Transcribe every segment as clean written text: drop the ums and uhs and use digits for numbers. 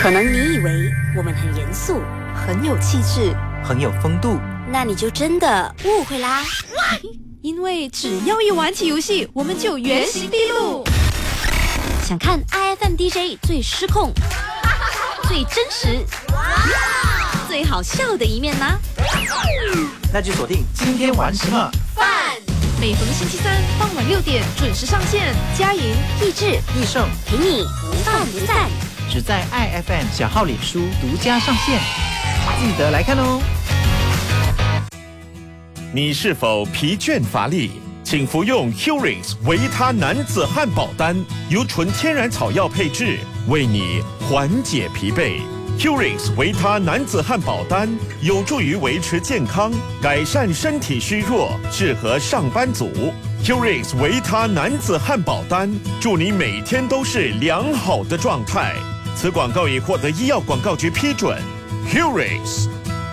可能你以为我们很严肃， 很有气质， 很有风度， 那你就真的误会啦。 因为只要一玩起游戏，我们就原形毕露。 想看 IFM DJ 最失控、最真实、最好笑的一面吗？ 那就锁定今天玩什么饭。 每逢星期三傍晚6点准时上线，佳莹、 益智、 益盛陪你不饭不散， 只在 IFM 小号脸书独家上线，记得来看哦。 你是否疲倦乏力？请服用 Curings 维他男子汉堡丹，由纯天然草药配制，为你缓解疲惫。Curings 维他男子汉堡丹有助于维持健康，改善身体虚弱，适合上班族。Curings 维他男子汉堡丹，祝你每天都是良好的状态。此广告已获得医药广告局批准。Curings。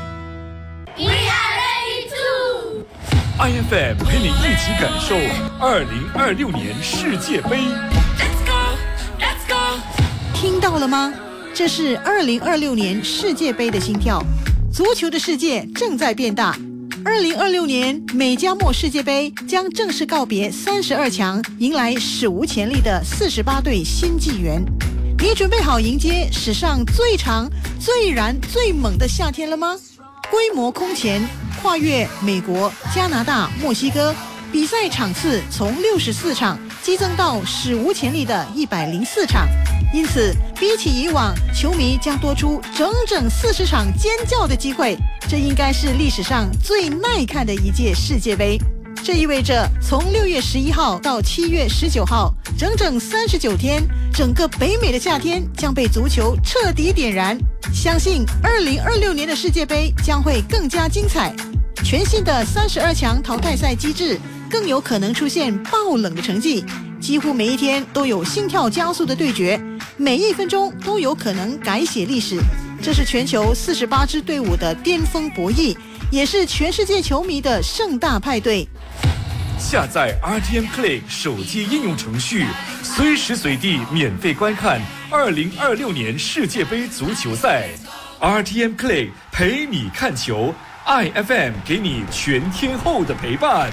IFM 陪你一起感受2026年世界杯。Let's go, let's go！ 听到了吗？这是2026年世界杯的心跳。足球的世界正在变大。2026年美加墨世界杯将正式告别32强，迎来史无前例的48队新纪元。你准备好迎接史上最长、最燃、最猛的夏天了吗？规模空前，跨越美国、加拿大、墨西哥，比赛场次从64场激增到史无前例的104场。因此，比起以往，球迷将多出整整40场尖叫的机会。这应该是历史上最耐看的一届世界杯。这意味着从6月11号到7月19号，整整39天，整个北美的夏天将被足球彻底点燃。相信2026年的世界杯将会更加精彩。全新的32强淘汰赛机制更有可能出现爆冷的成绩，几乎每一天都有心跳加速的对决，每1分钟都有可能改写历史。这是全球48支队伍的巅峰博弈，也是全世界球迷的盛大派对。 下载 RTM Play 手机应用程序，随时随地免费观看2026年世界杯足球赛。RTM Play 陪你看球， IFM 给你全天候的陪伴。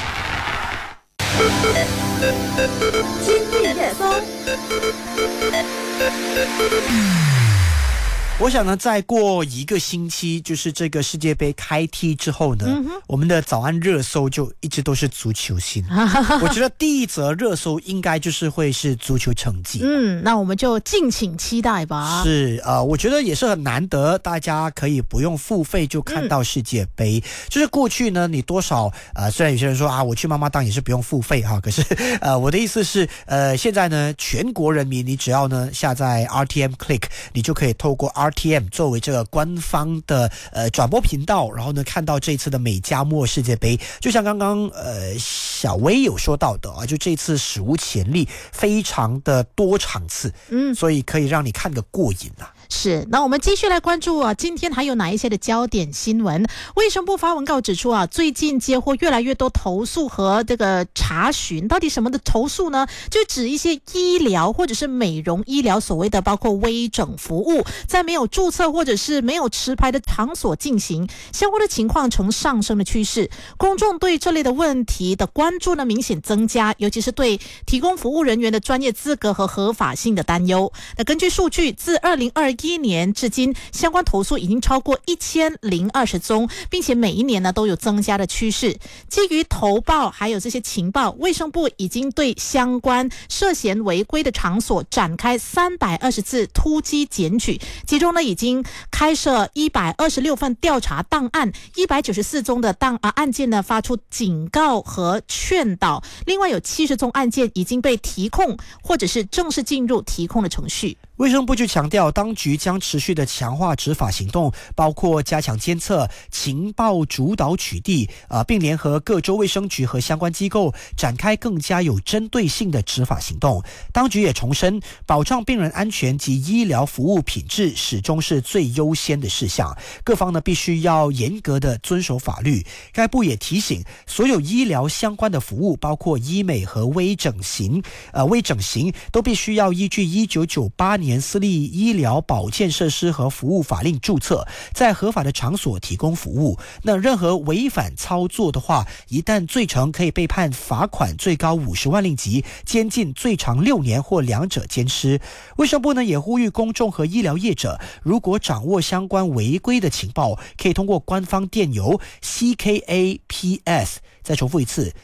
今日热搜。 我想呢，再过1个星期，就是这个世界杯开踢之后呢，我们的早安热搜就一直都是足球新。我觉得第一则热搜应该就是会是足球成绩。 那我们就敬请期待吧。 是我觉得也是很难得，大家可以不用付费就看到世界杯。就是过去呢，你多少虽然有些人说我去妈妈档也是不用付费哈，可是我的意思是现在呢，全国人民你只要呢下载 RTM Click， 你就可以透过RTM 作为这个官方的转播频道，然后呢看到这一次的美加墨世界杯，就像刚刚小薇有说到的就这一次史无前例，非常的多场次，所以可以让你看个过瘾啊。 是，那我们继续来关注今天还有哪一些的焦点新闻？卫生部发文告指出最近接获越来越多投诉和这个查询，到底什么的投诉呢？就指一些医疗或者是美容医疗所谓的包括微整服务，在没有注册或者是没有持牌的场所进行，相关的情况呈上升的趋势。公众对这类的问题的关注呢明显增加，尤其是对提供服务人员的专业资格和合法性的担忧。那根据数据，自2021年至今，相关投诉已经超过1020宗，并且每一年呢都有增加的趋势。基于投报还有这些情报，卫生部已经对相关涉嫌违规的场所展开320次突击检举，其中呢已经开设126份调查档案，194宗的案件呢发出警告和劝导，另外有70宗案件已经被提控或者是正式进入提控的程序。 卫生部就强调，当局将持续的强化执法行动，包括加强监测、情报主导取缔，并联合各州卫生局和相关机构展开更加有针对性的执法行动。当局也重申，保障病人安全及医疗服务品质始终是最优先的事项，各方呢必须要严格的遵守法律。该部也提醒，所有医疗相关的服务，包括医美和微整形，都必须要依据1998年年私立医疗保健设施和服务法令注册，在合法的场所提供服务。那任何违反操作的话，一旦罪成，可以被判罚款最高50万令吉，监禁最长6年或两者兼施。卫生部呢也呼吁公众和医疗业者，如果掌握相关违规的情报，可以通过官方电邮 CKAPS， 再重复一次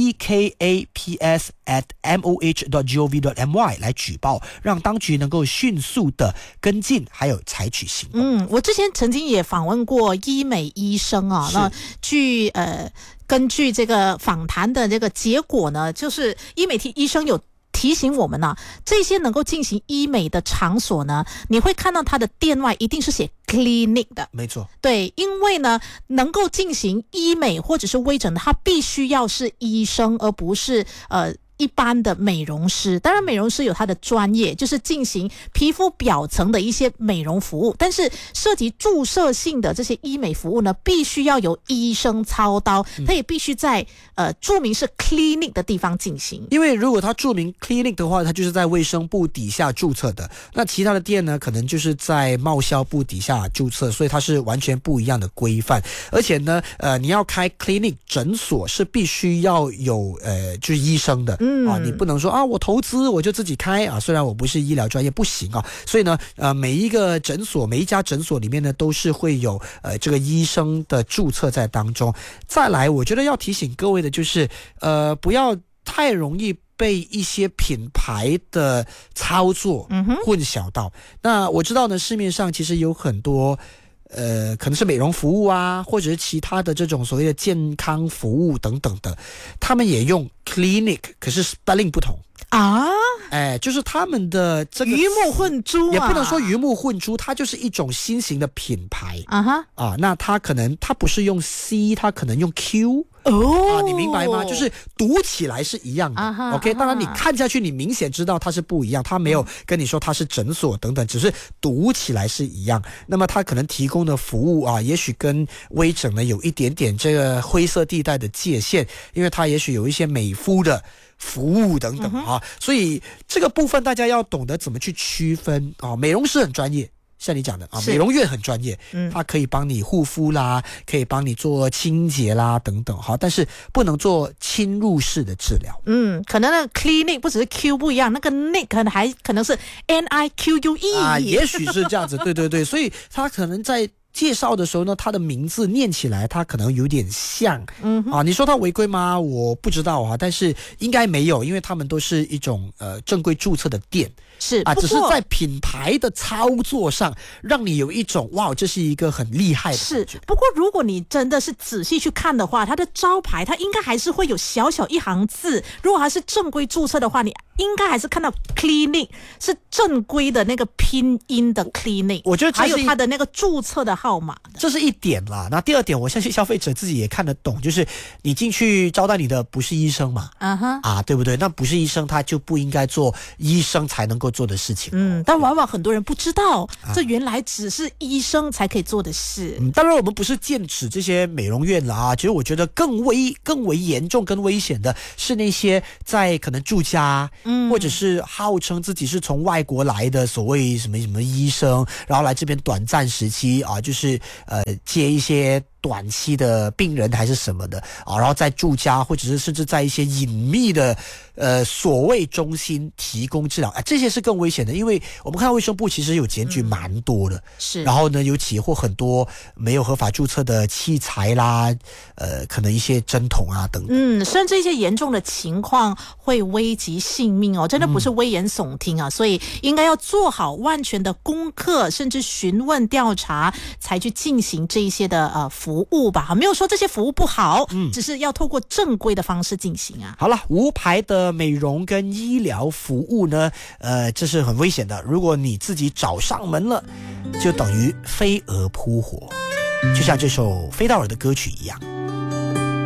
CKAPS@moh.gov.my 来举报，让当局能够迅速的跟进，还有采取行动。 我之前曾经也访问过医美医生啊，那根据这个访谈的这个结果呢，就是医美医生有提醒我们呢，这些能够进行医美的场所呢，你会看到它的店外一定是写 clinic 的， 没错， 对，因为呢，能够进行医美或者是微整的，它必须要是医生，而不是一般的美容师。当然美容师有他的专业，就是进行皮肤表层的一些美容服务，但是涉及注射性的这些医美服务呢，必须要由医生操刀，他也必须在注明是 clinic 的地方进行。 因为如果他注明 clinic 的话，他就是在卫生部底下注册的，那其他的店呢，可能就是在贸销部底下注册，所以它是完全不一样的规范。而且呢你要开 clinic 诊所是必须要有就是医生的，你不能说我投资我就自己开啊，虽然我不是医疗专业不行啊，所以呢每一个诊所每一家诊所里面呢都是会有这个医生的注册在当中。再来我觉得要提醒各位的就是不要太容易被一些品牌的操作混淆到。那我知道呢市面上其实有很多可能是美容服务啊，或者是其他的这种所谓的健康服务等等的，他们也用 clinic， 可是 spelling 不同啊， 就是他们的这个鱼目混珠也不能说鱼目混珠，它就是一种新型的品牌那它可能它不是用 C， 它可能用 Q。你明白吗？就是读起来是一样的OK， 当然你看下去你明显知道它是不一样，它没有跟你说它是诊所等等，只是读起来是一样。那么它可能提供的服务也许跟微整呢有一点点这个灰色地带的界限，因为它也许有一些美肤的服务等等所以这个部分大家要懂得怎么去区分美容师很专业，像你讲的美容院很专业，它可以帮你护肤啦，可以帮你做清洁啦等等但是不能做侵入式的治疗。 可能那个 clinic 不只是 Q 不一样，那个 nick 还可能是 NIQUE 也许是这样子对对对，所以它可能在介绍的时候呢，它的名字念起来它可能有点像你说它违规吗？我不知道但是应该没有，因为他们都是一种正规注册的店， 是只是在品牌的操作上让你有一种哇这是一个很厉害的感觉。 是，不过如果你真的是仔细去看的话，它的招牌它应该还是会有小小一行字，如果还是正规注册的话，你应该还是看到 clinic 是正规的那个拼音的 clinic， 我觉得还有它的那个注册的号码， 这是一点啦。那第二点我相信消费者自己也看得懂，就是你进去招待你的不是医生嘛对不对？那不是医生他就不应该做医生才能够做的事情但往往很多人不知道这原来只是医生才可以做的事当然我们不是剑指这些美容院啦其实我觉得更为严重更危险的是那些在可能住家或者是号称自己是从外国来的所谓什么医生，然后来这边短暂时期就是接一些短期的病人还是什么的然后在住家或者是甚至在一些隐秘的所谓中心提供治疗这些是更危险的，因为我们看到卫生部其实有检举蛮多的是， 然后呢有起获很多没有合法注册的器材啦可能一些针筒等等甚至一些严重的情况会危及性命真的不是危言耸听所以应该要做好万全的功课，甚至询问调查才去进行这一些的服务吧没有说这些服务不好只是要透过正规的方式进行好了，无牌的美容跟医疗服务呢这是很危险的，如果你自己找上门了就等于飞蛾扑火，就像这首飞道尔的歌曲一样。